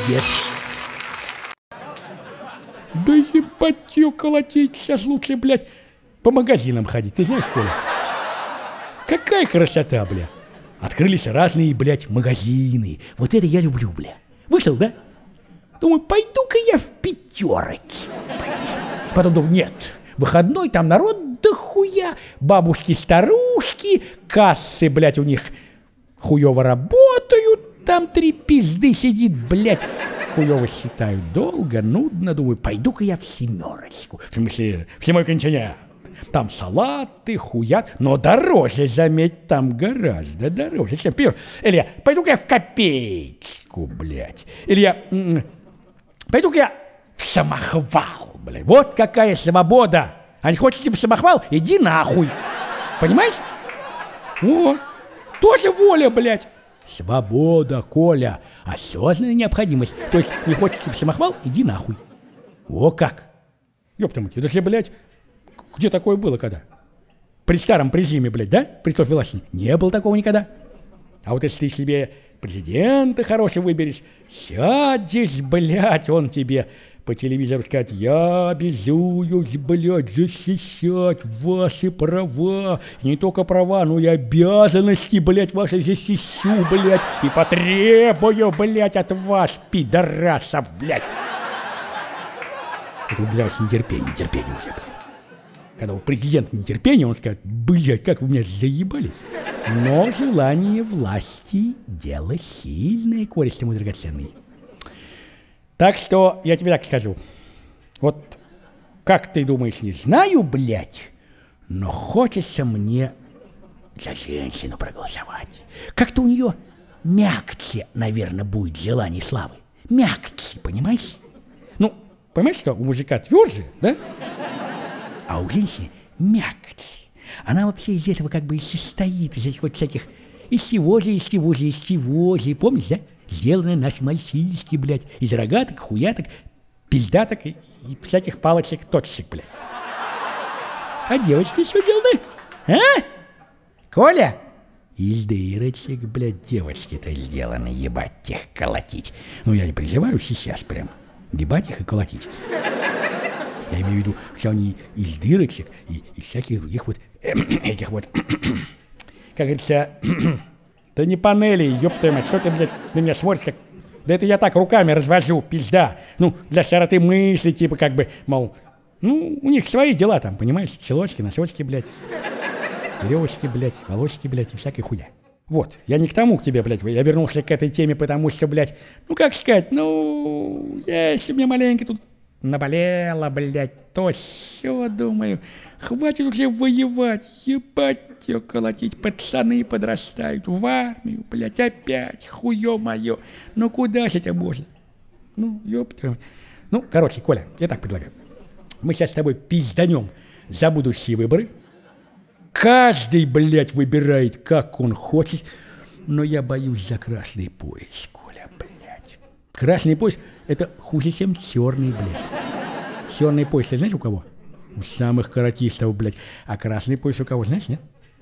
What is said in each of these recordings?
молодец. Да ебать ее колотить, сейчас лучше, блядь, по магазинам ходить, ты знаешь, Коля? Какая красота, бля. Открылись разные, блядь, магазины. Вот это я люблю, бля. Вышел, да? Думаю, пойду-ка я в пятерочку, блядь. Потом думаю, нет, выходной, там народ дохуя. Бабушки-старушки, кассы, блядь, у них хуёво работают. Там 3 пизды сидит, блядь. Хуёво считаю, долго, нудно. Думаю, пойду-ка я в семерочку. В смысле, в седьмой континент. Там салаты, хуят, но дороже, заметь, там гораздо дороже, чем пир. Или я, пойду-ка я в копеечку, блядь. Или я, пойду-ка я в самохвал, блядь. Вот какая свобода. А не хочешь в самохвал? Иди нахуй. Понимаешь? О, тоже воля, блядь. Свобода, Коля. Осознанная необходимость. То есть не хочешь в самохвал? Иди нахуй. О как. Ёпта мать, это же, блядь, где такое было когда? При старом режиме, блядь, да? При власти? Не было такого никогда. А вот если ты себе президента хорошего выберешь, сядешь, блядь, он тебе по телевизору скажет: я обязуюсь, блядь, защищать ваши права. И не только права, но и обязанности, блядь, ваши защищу, блядь. И потребую, блядь, от вас, пидорасов, блядь. Это, блядь, нетерпение уже, блядь. Когда у президента нетерпение, он скажет: блядь, как вы меня заебали. Но желание власти – дело сильное, Коля, мой драгоценный. Так что я тебе так скажу. Вот как ты думаешь, не знаю, блядь, но хочется мне за женщину проголосовать. Как-то у нее мягче, наверное, будет желание славы. Мягче, понимаешь? Ну, понимаешь, что у мужика тверже, да? А у женщины мягче. Она вообще из этого как бы и состоит, из этих вот всяких из чего же, помнишь, да? Сделаны наши мальчишки, блядь, из рогаток, хуяток, пиздаток и всяких палочек-точек, блядь. А девочки что делают? А? Коля? Из дырочек, блядь, девочки-то сделаны, ебать их колотить. Ну, я не призываю сейчас прям ебать их и колотить. Я имею в виду, что они из дырочек и из всяких других вот этих вот, как говорится, да не панели, ёб твою мать, что ты, блядь, на меня смотришь, как... Да это я так руками развожу, пизда. Ну, для широты мысли, типа, как бы, мол, ну, у них свои дела там, понимаешь, челочки, носочки, блядь, веревочки, блядь, волосики, блядь, и всякая хуйня. Вот, я не к тому к тебе, блядь, я вернулся к этой теме, потому что, блядь, ну, как сказать, ну, если мне маленько тут наболело, блядь, то все, думаю, хватит уже воевать, ебать ее колотить, пацаны подрастают, в армию, блядь, опять, хуё моё, ну куда же это можно? Ну, ёпта. Ну, короче, Коля, я так предлагаю, мы сейчас с тобой пизданем за будущие выборы, каждый, блядь, выбирает, как он хочет, но я боюсь за красный пояс, Коля, блядь. Красный пояс — это хуже, чем черный, блядь. Черный пояс, ты знаешь, у кого? У самых каратистов, блядь. А красный пояс у кого, знаешь, нет?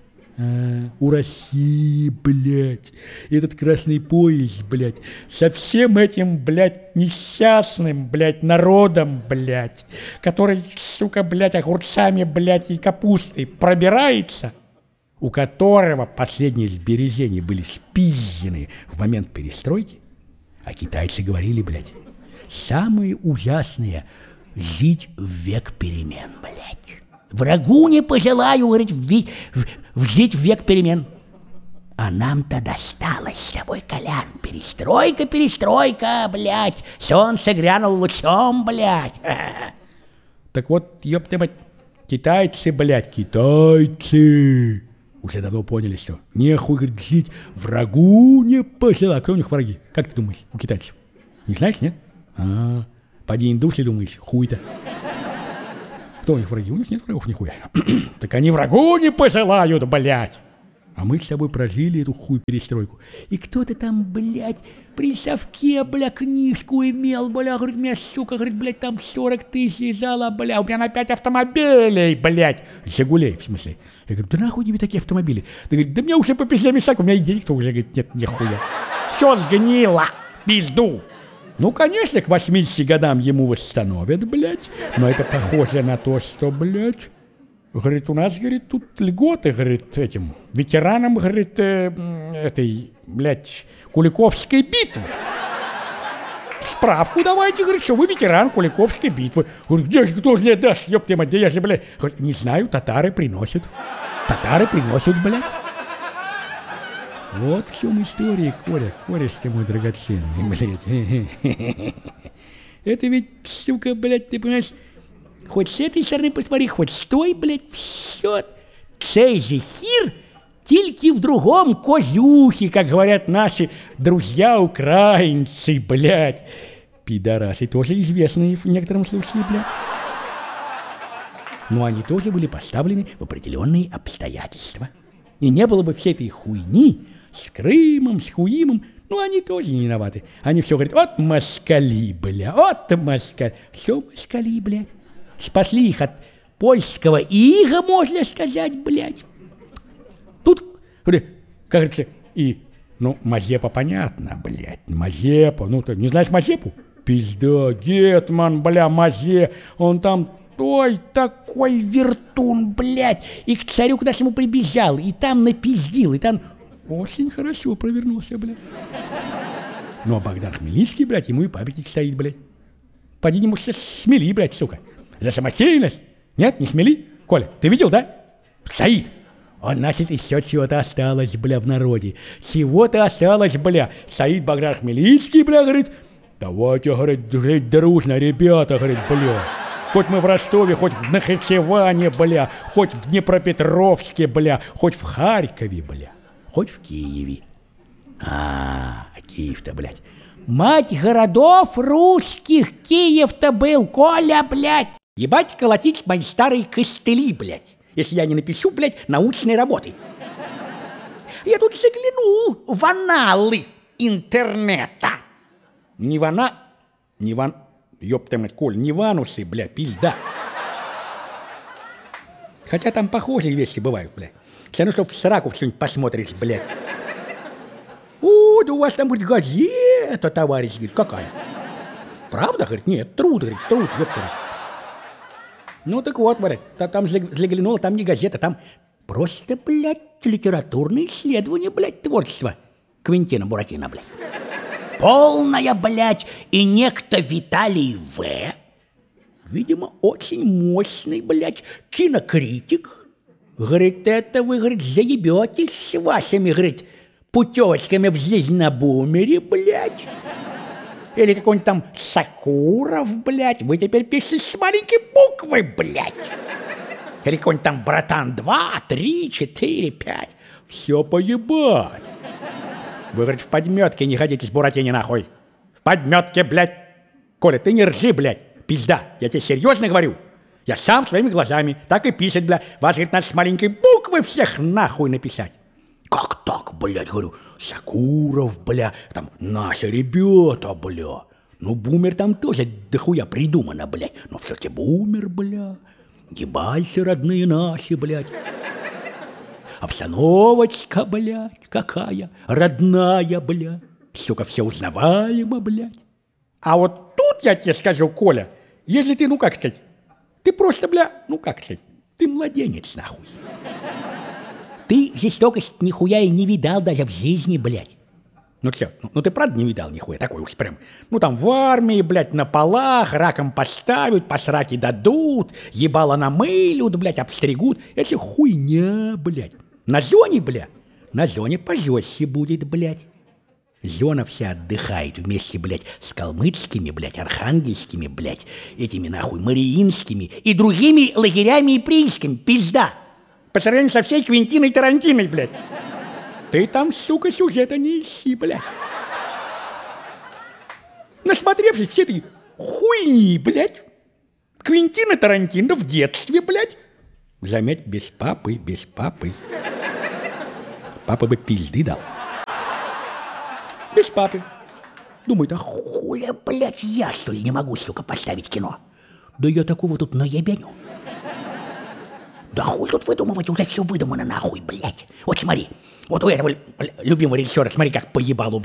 У России, блядь. Этот красный пояс, блядь, со всем этим, блядь, несчастным, блядь, народом, блядь, который, сука, блядь, огурцами, блядь, и капустой пробирается, у которого последние сбережения были спизжены в момент перестройки, а китайцы говорили, блядь, самое ужасное — жить в век перемен, блядь. Врагу не пожелаю, говорит, жить в век перемен. А нам-то досталось с тобой, Колян. Перестройка, блядь. Солнце грянул лучом, блядь. Так вот, ёпта мать, китайцы, блядь, китайцы уже давно поняли, что нехуй, говорит, жить, врагу не пожелаю. Кто у них враги? Как ты думаешь, у китайцев? Не знаешь, нет? Поди индусы, думаешь, хуй-то. Кто у них враги? У них нет врагов нихуя. Так они врагу не пожелают, блядь. А мы с тобой прожили эту хуй-перестройку. И кто-то там, блядь, при совке, бля, книжку имел, бля, говорит, меня, сука, говорит, блядь, там 40 тысяч лежало, бля, у меня на 5 автомобилей, блядь. Жигулей, в смысле. Я говорю, да нахуй тебе такие автомобили? Ты говорит, да мне уже по 50 мешак, у меня и денег-то уже, говорит, нет, нихуя. Все сгнило, пизду. Ну, конечно, к 80 годам ему восстановят, блядь. Но это похоже на то, что, блядь, говорит, у нас, говорит, тут льготы, говорит, этим ветеранам, говорит, этой, блядь, Куликовской битвы. Справку давайте, говорит, что вы ветеран Куликовской битвы. Говорю, где же, кто же мне даст, ёпта мать, да я же, блядь. Говорит, не знаю, татары приносят. Татары приносят, блядь. Вот в чем история, Коля, кореш-то мой драгоценный, блядь. Это ведь, сука, блядь, ты понимаешь, хоть с этой стороны посмотри, хоть с той, блядь, все. Цей же хир, тільки в другом козюхе, как говорят наши друзья-украинцы, блядь. Пидорасы тоже известные в некотором случае, блядь. Но они тоже были поставлены в определенные обстоятельства. И не было бы всей этой хуйни с Крымом, с Хуимом, ну, они тоже не виноваты. Они все говорят, вот москали, бля, вот москали. Все москали, блядь. Спасли их от польского ига, можно сказать, блядь. Тут, как говорится, и, ну, Мазепа понятно, блядь, Мазепа, ну, ты не знаешь Мазепу? Пизда, гетман, бля, он там той такой вертун, блядь, и к царю к нашему прибежал, и там напиздил, и там очень хорошо провернулся, блядь. Ну, а Богдан Хмельницкий, блядь, ему и памятник стоит, блядь. Поди ему сейчас смели, блядь, сука. За самостоятельность? Нет, не смели? Коля, ты видел, да? Стоит. Он, значит, еще чего-то осталось, бля, в народе. Чего-то осталось, бля. Стоит Богдан Хмельницкий, бля, говорит, давайте, говорит, жить дружно, ребята, говорит, бля. Хоть мы в Ростове, хоть в Нахичеване, бля, хоть в Днепропетровске, бля, хоть в Харькове, бля, хоть в Киеве. А Киев-то, блядь. Мать городов русских, Киев-то был, Коля, блядь. Ебать колотить мои старые костыли, блядь, если я не напишу, блядь, научной работы. Я тут заглянул в аналы интернета. Не ёпта мать, Коль, не ванусы, бля, пизда. Хотя там похожие вещи бывают, бля. Все равно, что в сраку что-нибудь посмотришь, блядь. О, да у вас там, говорит, газета, товарищ, говорит, какая? Правда, говорит, нет, труд, ёпта. Ну так вот, блядь, там заглянул, там не газета, там просто, блядь, литературное исследование, блядь, творчества Квентина Буратино, блядь. Полная, блядь, и некто Виталий В., видимо, очень мощный, блядь, кинокритик. Говорит, это вы, говорит, заебетесь с вашими, говорит, путевочками в жизнь на бумере, блядь. Или какой-нибудь там Сакуров, блядь, вы теперь пишете с маленькой буквы, блядь. Или какой-нибудь там Братан 2, 3, 4, 5. Все поебать. Вы, говорит, в подметке не ходите с Буратино, нахуй. В подметке, блядь. Коля, ты не ржи, блядь, пизда. Я тебе серьезно говорю. Я сам своими глазами так и пишет, блядь. Вас, говорит, надо с маленькой буквы всех нахуй написать. Как так, блядь, говорю, Сакуров, бля, там наши ребята, бля. Ну, бумер там тоже дохуя придумано, блядь. Но все-таки бумер, бля. Ебальцы родные наши, блядь. Обстановочка, блядь, какая родная, блядь. Сука, все узнаваемо, блядь. А вот тут я тебе скажу, Коля, если ты, ну как сказать, ты просто, бля, ну как сказать, ты младенец, нахуй. Ты жестокость нихуя и не видал даже в жизни, блядь. Ну чё, ну ты правда не видал нихуя, такой уж прям. Ну там в армии, блядь, на полах, раком поставят, по сраке дадут, ебало намылют, блядь, обстригут. Это хуйня, блядь. На зоне, бля, на зоне пожестче будет, блядь. Зона вся отдыхает вместе, блядь, с калмыцкими, блядь, архангельскими, блядь, этими нахуй мариинскими и другими лагерями и приисками, пизда. По сравнению со всей Квентиной Тарантиной, блядь. Ты там, сука, сюжета не ищи, блядь. Насмотревшись все этой хуйни, блядь. Квентина Тарантино в детстве, блядь. Заметь, без папы. Папа бы пизды дал. Без папы. Думает, а хуля, блядь, я, что ли, не могу, сука, поставить кино? Да я такого тут наебеню. Да хуй тут выдумывать, уже все выдумано нахуй, блядь. Вот смотри, вот у этого любимого режиссера, смотри, как поебалу,